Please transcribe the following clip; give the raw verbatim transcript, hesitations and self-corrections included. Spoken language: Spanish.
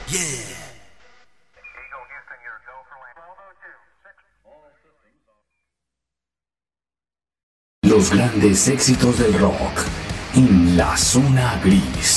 Los grandes éxitos del rock en la zona gris.